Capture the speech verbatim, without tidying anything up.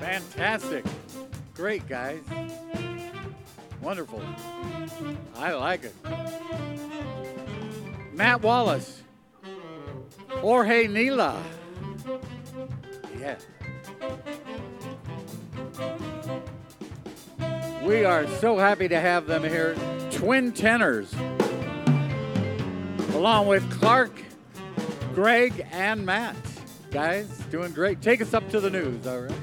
Fantastic. Great, guys. Wonderful. I like it. Matt Wallace. Jorge Nila. Yeah. We are so happy to have them here. Twin tenors. Along with Clark, Greg, and Matt. Guys, doing great. Take us up to the news, all right?